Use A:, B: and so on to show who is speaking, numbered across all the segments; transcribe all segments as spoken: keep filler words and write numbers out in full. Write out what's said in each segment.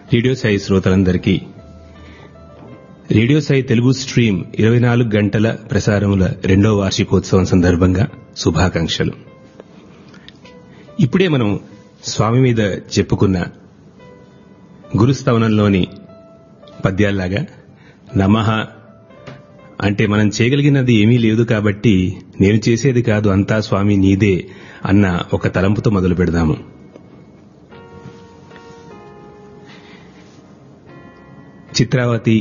A: Radio Sai శ్రోతలందరికీ radio Sai Telugu stream ఇరవై నాలుగు గంటల ప్రసారముల రెండవ వార్షికోత్సవం సందర్భంగా శుభాకాంక్షలు. ఇప్పుడే మనం స్వామి మీద చెప్పుకున్న గురుస్తవనంలోని పద్యాల్లాగా నమః అంటే మనం చేయగలిగినది ఏమీ లేదు కాబట్టి నేను చేసేది కాదు అంతా స్వామి నీదే అన్న ఒక తలంపుతో మొదలు పెడదాము. చిత్రావతి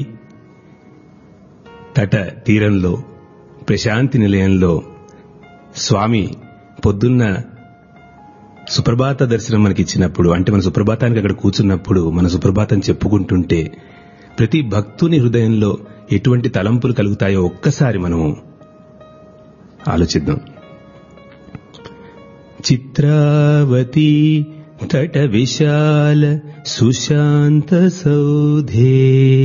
A: తట తీరంలో ప్రశాంతి నిలయంలో స్వామి పొద్దున్న సుప్రభాత దర్శనం మనకిచ్చినప్పుడు, అంటే మన సుప్రభాతానికి అక్కడ కూర్చున్నప్పుడు మన సుప్రభాతం చెప్పుకుంటుంటే ప్రతి భక్తుని హృదయంలో ఎటువంటి తలంపులు కలుగుతాయో ఒక్కసారి మనము ఆలోచిద్దాం. చిత్రావతి తట విశాల సుశాంత సౌధే.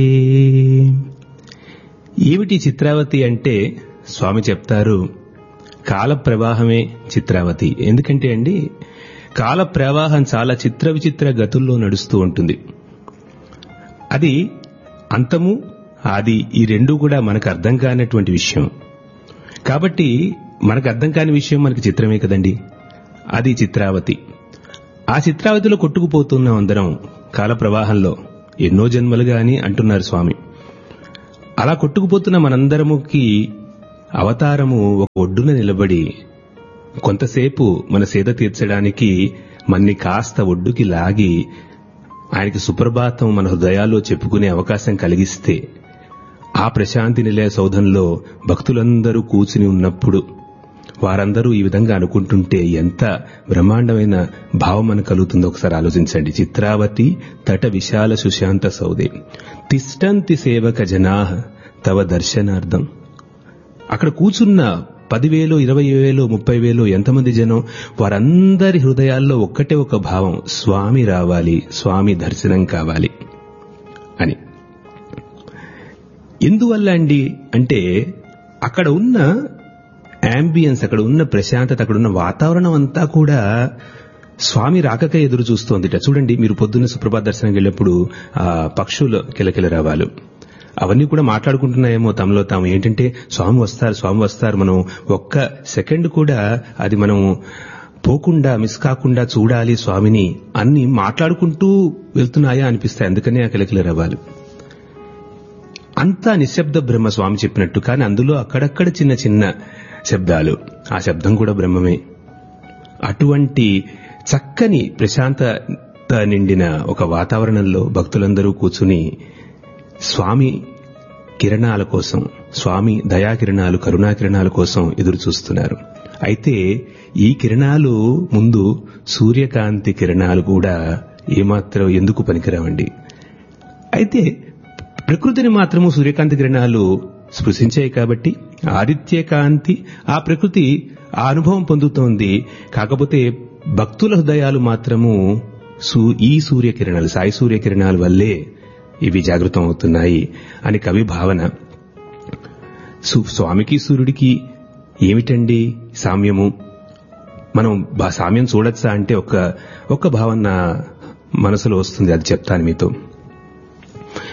A: ఏమిటి చిత్రావతి అంటే స్వామి చెప్తారు కాల ప్రవాహమే చిత్రావతి. ఎందుకంటే అండి కాల ప్రవాహం చాలా చిత్ర విచిత్ర గతుల్లో నడుస్తూ ఉంటుంది. అది అంతము ఆది ఈ రెండు కూడా మనకు అర్థం కానటువంటి విషయం. కాబట్టి మనకు అర్థం కాని విషయం మనకి చిత్రమే కదండి. అది చిత్రావతి. ఆ చిత్రావతిలో కొట్టుకుపోతున్నాం అందరం కాల ప్రవాహంలో ఎన్నో జన్మలుగా అని అంటున్నారు స్వామి. అలా కొట్టుకుపోతున్న మనందరముకి అవతారము ఒక ఒడ్డున నిలబడి కొంతసేపు మన సేద తీర్చడానికి మన్ని కాస్త ఒడ్డుకి లాగి ఆయనకి సుప్రభాతం మన హృదయాల్లో చెప్పుకునే అవకాశం కలిగిస్తే ఆ ప్రశాంతి నిలయ సౌధంలో భక్తులందరూ కూర్చుని ఉన్నప్పుడు వారందరూ ఈ విధంగా అనుకుంటుంటే ఎంత బ్రహ్మాండమైన భావం మనకు కలుగుతుందో ఒకసారి ఆలోచించండి. చిత్రావతి తట విశాల సుశాంత సౌదే తిష్టంతి సేవక జనాః తవ దర్శనార్థం. అక్కడ కూర్చున్న పదివేలు ఇరవై వేలు ముప్పై వేలు ఎంతమంది జనం, వారందరి హృదయాల్లో ఒక్కటే ఒక భావం, స్వామి రావాలి, స్వామి దర్శనం కావాలి అని. ఎందువల్ల అండి అంటే అక్కడ ఉన్న యాంబియన్స్, అక్కడ ఉన్న ప్రశాంతత, అక్కడ ఉన్న వాతావరణం అంతా కూడా స్వామి రాకక ఎదురు చూస్తోందిట. చూడండి, మీరు పొద్దున్న సుప్రభాత దర్శనంకి వెళ్ళినప్పుడు ఆ పక్షులు కిలకిల రావాలు అవన్నీ కూడా మాట్లాడుకుంటున్నాయేమో తమలో తాము. ఏంటంటే స్వామి వస్తారు, స్వామి వస్తారు. మనం ఒక్క సెకండ్ కూడా అది మనం పోకుండా మిస్ కాకుండా చూడాలి స్వామిని అన్ని మాట్లాడుకుంటూ వెళ్తున్నాయా అనిపిస్తాయి. అందుకనే ఆ కిలకిల రావాలు. అంతా నిశ్శబ్ద బ్రహ్మ స్వామి చెప్పినట్టు. కానీ అందులో అక్కడక్కడ చిన్న చిన్న శబ్దాలు, ఆ శబ్దం కూడా బ్రహ్మమే. అటువంటి చక్కని ప్రశాంతత నిండిన ఒక వాతావరణంలో భక్తులందరూ కూర్చుని స్వామి కిరణాల కోసం, స్వామి దయాకిరణాలు, కరుణాకిరణాల కోసం ఎదురు చూస్తున్నారు. అయితే ఈ కిరణాలు ముందు సూర్యకాంతి కిరణాలు కూడా ఏమాత్రం ఎందుకు పనికిరావండి. అయితే ప్రకృతిని మాత్రము సూర్యకాంతి కిరణాలు స్పృశించాయి కాబట్టి ఆదిత్యకాంతి ఆ ప్రకృతి ఆ అనుభవం పొందుతోంది. కాకపోతే భక్తుల హృదయాలు మాత్రము ఈ సూర్యకిరణాలు, సాయి సూర్యకిరణాల వల్లే ఇవి జాగృతం అవుతున్నాయి అని కవి భావన. స్వామికి సూర్యుడికి ఏమిటండి సామ్యము? మనం సామ్యం చూడొచ్చా అంటే ఒక ఒక్క భావన నా మనసులో వస్తుంది, అది చెప్తాను మీతో.